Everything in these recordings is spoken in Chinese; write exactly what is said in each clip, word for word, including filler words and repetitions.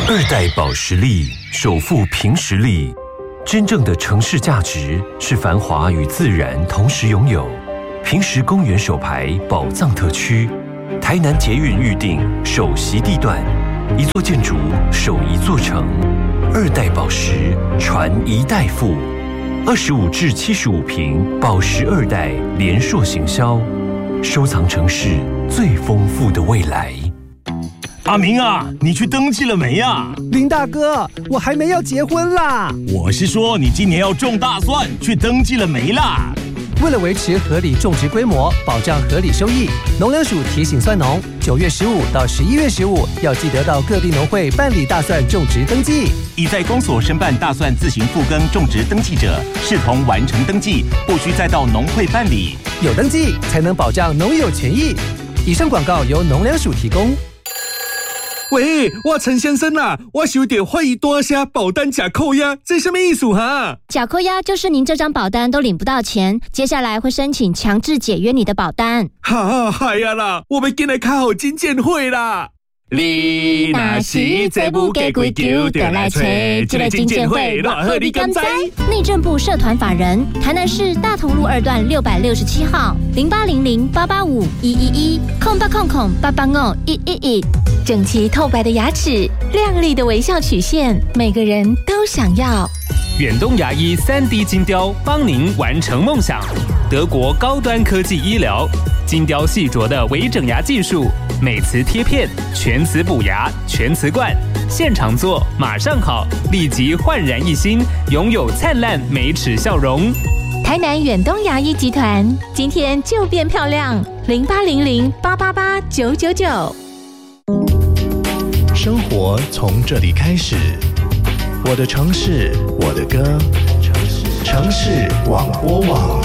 二代保时力首富凭实力，真正的城市价值是繁华与自然同时拥有。凭实公园首排宝藏特区，台南捷运预定首席地段，一座建筑守一座城，二代保时传一代富。二十五至七十五坪保时二代连硕行销，收藏城市最丰富的未来。 阿明啊，你去登记了没啊？ 林大哥，我还没要结婚啦。 我是说你今年要种大蒜，去登记了没啦？ 为了维持合理种植规模，保障合理收益，农粮署提醒蒜农，九月十五到十一月十五要记得到各地农会办理大蒜种植登记。 已在公所申办大蒜自行复耕种植登记者，视同完成登记，不需再到农会办理。 有登记才能保障农友权益。以上广告由农粮署提供。 喂，我陈先生啊，我收到怀疑大声保单假扣押，这什么意思哈？ 假扣押就是您这张保单都领不到钱，接下来会申请强制解约你的保单。 哈，嗨呀啦，我们今来开好金鉴会啦。你若是这不给规矩，就来找这个金鉴会，偌好你敢知？ 内政部社团法人，台南市大同路二段六百六十七号，零八零零八八五一一一，空八空空八八五一一一。整齐透白的牙齿，亮丽的微笑曲线，每个人都想要。 远东牙医 三 D 金雕，帮您完成梦想。德国高端科技医疗，精雕细琢的微整牙技术，美瓷贴片，全瓷补牙，全瓷冠，现场做马上好，立即焕然一新，拥有灿烂美齿笑容。 台南远东牙医集团，今天就变漂亮，零八零零八八八九九九。 生活从这里开始，我的城市，我的歌，城市广播网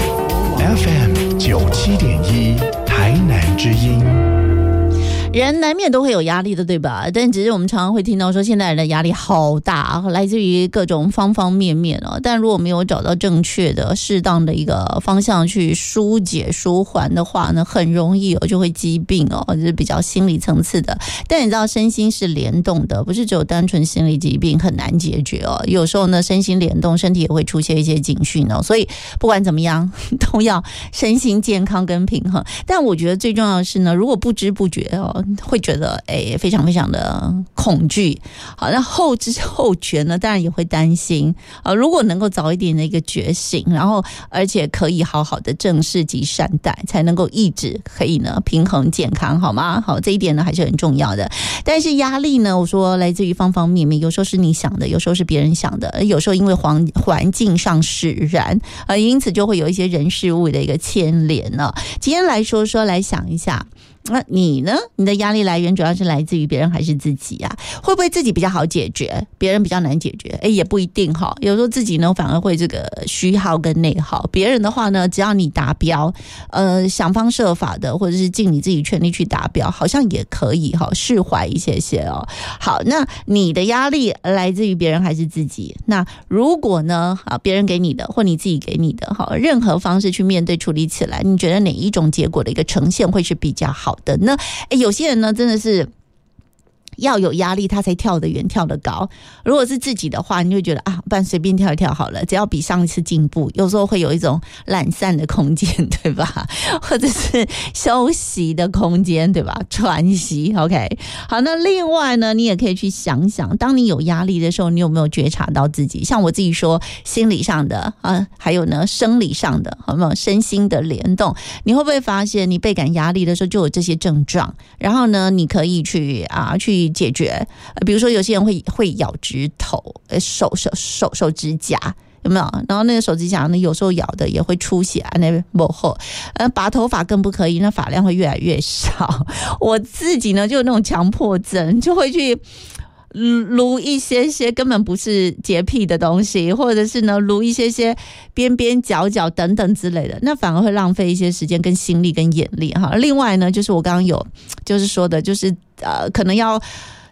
F M 九七点一，台南之音。 人难免都会有压力的，对吧？但只是我们常常会听到说，现代人的压力好大，来自于各种方方面面哦。但如果没有找到正确的、适当的一个方向去疏解、舒缓的话呢，很容易哦就会疾病哦，就是比较心理层次的。但你知道，身心是联动的，不是只有单纯心理疾病很难解决哦。有时候呢，身心联动，身体也会出现一些警讯哦。所以不管怎么样，都要身心健康跟平衡。但我觉得最重要的是呢，如果不知不觉哦。会觉得诶非常非常的恐惧，好，那后知后觉呢，当然也会担心啊。如果能够早一点的一个觉醒，然后而且可以好好的正视及善待，才能够一直可以呢平衡健康，好吗？好，这一点呢还是很重要的。但是压力呢，我说来自于方方面面，有时候是你想的，有时候是别人想的，有时候因为环环境上使然，呃，因此就会有一些人事物的一个牵连呢。今天来说说来想一下。那你呢？你的压力来源主要是来自于别人还是自己啊？会不会自己比较好解决，别人比较难解决？哎，也不一定哈。有时候自己呢反而会这个虚耗跟内耗，别人的话呢，只要你达标，呃，想方设法的，或者是尽你自己全力去达标，好像也可以哈，释怀一些些哦。好，那你的压力来自于别人还是自己？那如果呢，啊，别人给你的或你自己给你的，哈，任何方式去面对处理起来，你觉得哪一种结果的一个呈现会是比较好的呢？诶，有些人呢真的是要有压力他才跳得远跳得高，如果是自己的话，你就觉得啊，不然随便跳一跳好了，只要比上一次进步，有时候会有一种懒散的空间，对吧？或者是休息的空间，对吧？喘息 OK。 好，那另外呢，你也可以去想想，当你有压力的时候，你有没有觉察到自己？像我自己说心理上的啊，还有呢生理上的，有没有身心的联动？你会不会发现你倍感压力的时候就有这些症状，然后呢你可以去啊去解决，比如说有些人会会咬指头，手手手手指甲，有没有？然后那个手指甲呢，有时候咬的也会出血，那不好。呃，拔头发更不可以，那发量会越来越少。我自己呢，就有那种强迫症，就会去撸一些些根本不是洁癖的东西，或者是呢撸一些些边边角角等等之类的，那反而会浪费一些时间跟心力跟眼力哈。另外呢，就是我刚刚有就是说的，就是呃可能要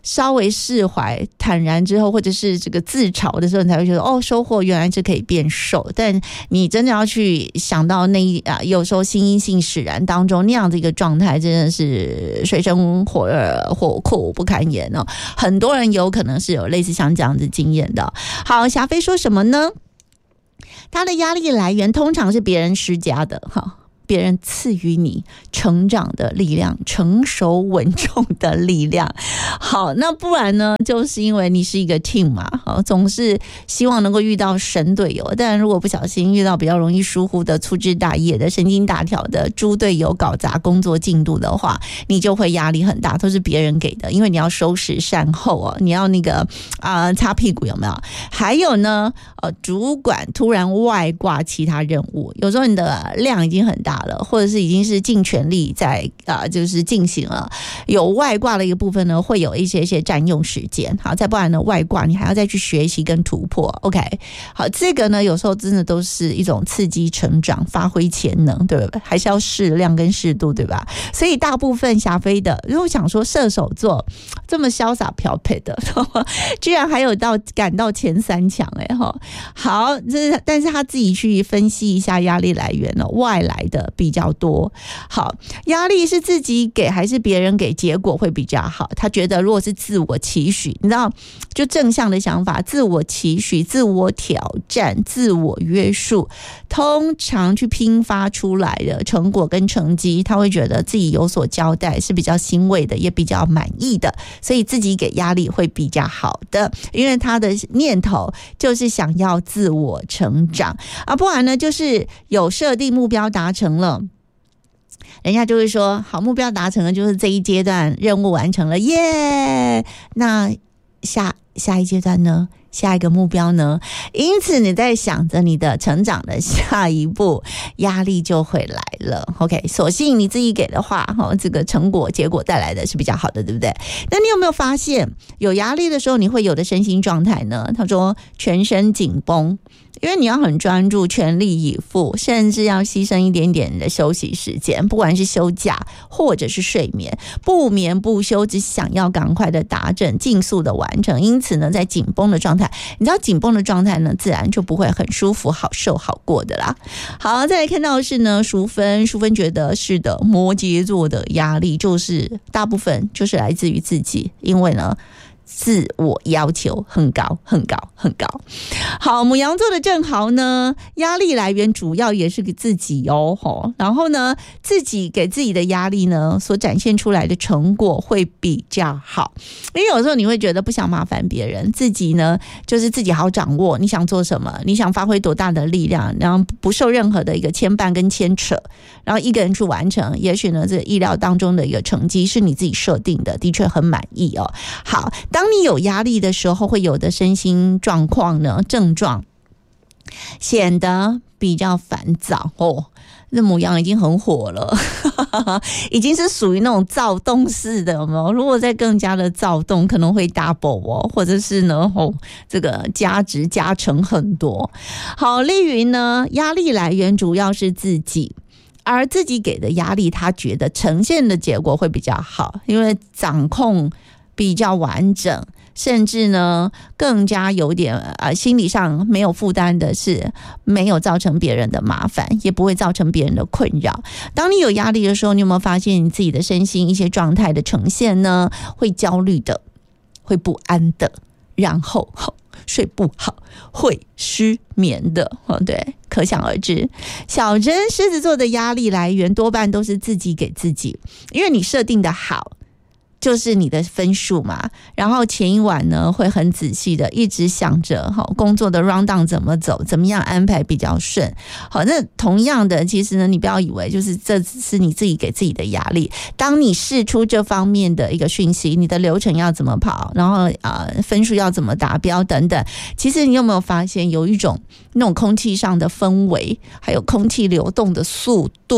稍微释怀坦然之后，或者是这个自嘲的时候，你才会觉得哦，收获原来是可以变瘦。但你真的要去想到那一啊，有时候心因性使然当中那样的一个状态，真的是水深火热、火酷不堪言哦。很多人有可能是有类似像这样子经验的。好，霞飞说什么呢？他的压力来源通常是别人施加的哈。别人赐予你成长的力量，成熟稳重的力量。好，那不然呢？就是因为你是一个 team 嘛，好，总是希望能够遇到神队友，但如果不小心遇到比较容易疏忽的、粗枝大叶的、神经大条的猪队友，搞砸工作进度的话，你就会压力很大，都是别人给的，因为你要收拾善后哦，你要那个啊、呃、擦屁股有没有？还有呢，呃，主管突然外挂其他任务，有时候你的量已经很大了，或者是已经是尽全力在啊、呃，就是进行了，有外挂的一个部分呢，会有一些一些占用时间。好，再不然呢，外挂你还要再去学习跟突破。OK， 好，这个呢，有时候真的都是一种刺激成长、发挥潜能，对吧？还是要适量跟适度，对吧？所以大部分霞飞的，如果想说射手座这么潇洒飘配的，居然还有到赶到前三强，哎哈，好，这是但是他自己去分析一下压力来源呢，外来的比较多。好，压力是自己给还是别人给，结果会比较好。他觉得如果是自我期许，你知道，就正向的想法，自我期许、自我挑战、自我约束，通常去拼发出来的成果跟成绩，他会觉得自己有所交代，是比较欣慰的，也比较满意的，所以自己给压力会比较好的，因为他的念头就是想要自我成长啊，不然呢，就是有设定目标达成了。人家就会说，好，目标达成了，就是这一阶段任务完成了，耶！那下下一阶段呢？下一个目标呢？因此你在想着你的成长的下一步，压力就会来了。OK， 所幸你自己给的话，这个成果结果带来的是比较好的，对不对？那你有没有发现，有压力的时候，你会有的身心状态呢？他说全身紧绷。因为你要很专注，全力以赴，甚至要牺牲一点点的休息时间，不管是休假或者是睡眠，不眠不休，只想要赶快的达成，尽速的完成。因此呢，在紧绷的状态，你知道紧绷的状态呢，自然就不会很舒服、好受、好过的啦。好，再来看到的是呢，淑芬，淑芬觉得是的，摩羯座的压力就是大部分就是来自于自己，因为呢。自我要求很高很高很高。好，牡羊座的正豪呢，压力来源主要也是给自己哦，然后呢，自己给自己的压力呢，所展现出来的成果会比较好。因为有时候你会觉得不想麻烦别人，自己呢就是自己好掌握，你想做什么，你想发挥多大的力量，然后不受任何的一个牵绊跟牵扯，然后一个人去完成，也许呢这意料当中的一个成绩是你自己设定的，的确很满意哦。好，当你有压力的时候，会有的身心状况呢症状显得比较烦躁哦。这牡羊已经很火了已经是属于那种躁动式的，有没有？如果再更加的躁动，可能会 double 哦，或者是呢哦，这个加值加成很多。好，丽云呢，压力来源主要是自己，而自己给的压力，他觉得呈现的结果会比较好，因为掌控比较完整，甚至呢更加有点呃心理上没有负担的是，没有造成别人的麻烦，也不会造成别人的困扰。当你有压力的时候，你有没有发现你自己的身心一些状态的呈现呢？会焦虑的，会不安的，然后睡不好，会失眠的，对，可想而知。小珍狮子座的压力来源多半都是自己给自己，因为你设定的好就是你的分数嘛，然后前一晚呢会很仔细的一直想着好工作的 round down 怎么走，怎么样安排比较顺。好，那同样的，其实呢你不要以为就是这是你自己给自己的压力，当你释出这方面的一个讯息，你的流程要怎么跑，然后呃分数要怎么达标等等，其实你有没有发现有一种那种空气上的氛围，还有空气流动的速度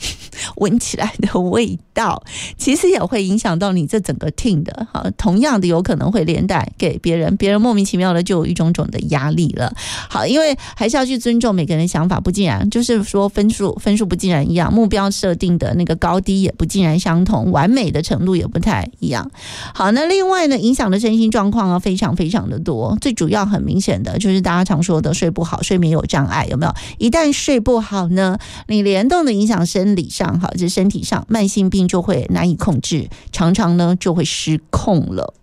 闻起来的味道，其实也会影响到你这整个 team 的。好，同样的有可能会连带给别人，别人莫名其妙的就有一种种的压力了。好，因为还是要去尊重每个人的想法，不尽然就是说分数分数不尽然一样，目标设定的那个高低也不尽然相同，完美的程度也不太一样。好，那另外呢，影响的身心状况啊非常非常的多，最主要很明显的就是大家常说的睡不好，睡眠有障碍，有没有？一旦睡不好呢，你联动的影响生理上，好，就是身体上慢性病就会难以控制，常常呢就会失控了。